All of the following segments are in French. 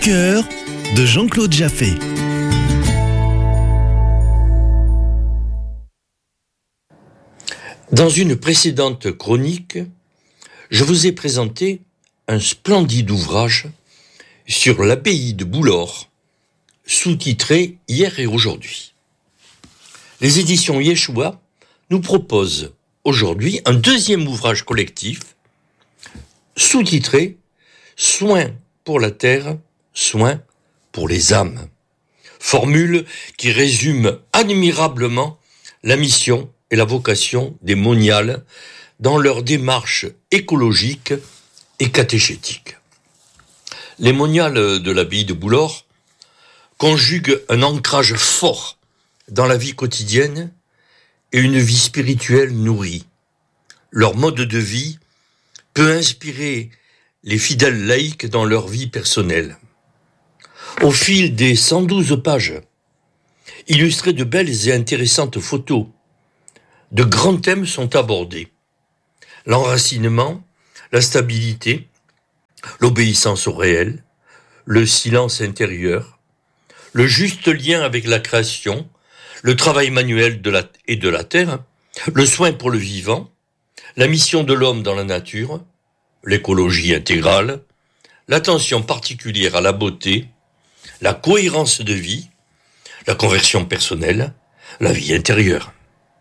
cœur de Jean-Claude Jaffé. Dans une précédente chronique, je vous ai présenté un splendide ouvrage sur l'abbaye de Boulor, sous-titré Hier et aujourd'hui. Les éditions Yeshua nous proposent aujourd'hui un deuxième ouvrage collectif, sous-titré Soins pour la terre, soins pour les âmes. Formule qui résume admirablement la mission et la vocation des moniales dans leur démarche écologique et catéchétique. Les moniales de l'abbaye de Boulor conjuguent un ancrage fort dans la vie quotidienne et une vie spirituelle nourrie. Leur mode de vie peut inspirer les fidèles laïcs dans leur vie personnelle. Au fil des 112 pages, illustrées de belles et intéressantes photos, de grands thèmes sont abordés. L'enracinement, la stabilité, l'obéissance au réel, le silence intérieur, le juste lien avec la création, le travail manuel de la terre, le soin pour le vivant, la mission de l'homme dans la nature, l'écologie intégrale, l'attention particulière à la beauté, la cohérence de vie, la conversion personnelle, la vie intérieure.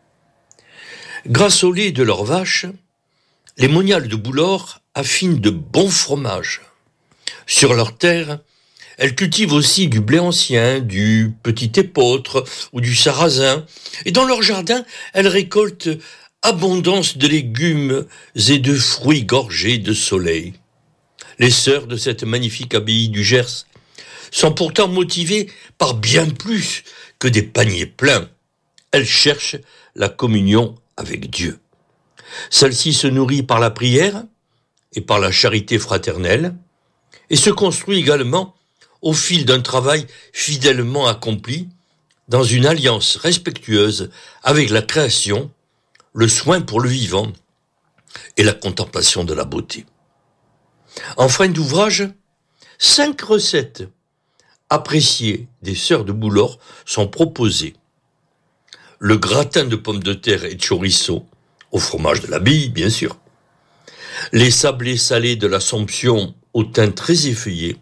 Grâce au lait de leurs vaches, les moniales de Boulor affinent de bons fromages. Sur leur terre, elles cultivent aussi du blé ancien, du petit épeautre ou du sarrasin. Et dans leur jardin, elles récoltent abondance de légumes et de fruits gorgés de soleil. Les sœurs de cette magnifique abbaye du Gers sont pourtant motivées par bien plus que des paniers pleins. Elles cherchent la communion avec Dieu. Celle-ci se nourrit par la prière et par la charité fraternelle et se construit également au fil d'un travail fidèlement accompli dans une alliance respectueuse avec la création, le soin pour le vivant et la contemplation de la beauté. En fin d'ouvrage, 5 recettes appréciées des sœurs de Boulor sont proposées. Le gratin de pommes de terre et de chorizo, au fromage de l'abbaye, bien sûr. Les sablés salés de l'Assomption au teint très effeuillé.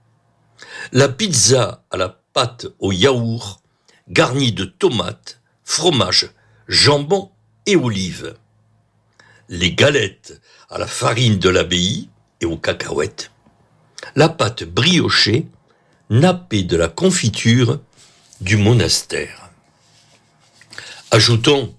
La pizza à la pâte au yaourt, garnie de tomates, fromage, jambon et olives. Les galettes à la farine de l'abbaye et aux cacahuètes. La pâte briochée, nappée de la confiture du monastère. Ajoutons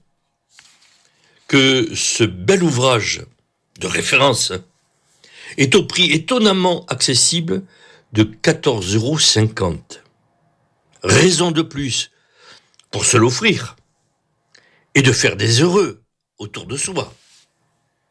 que ce bel ouvrage de référence est au prix étonnamment accessible de 14,50 €. Raison de plus pour se l'offrir et de faire des heureux autour de soi.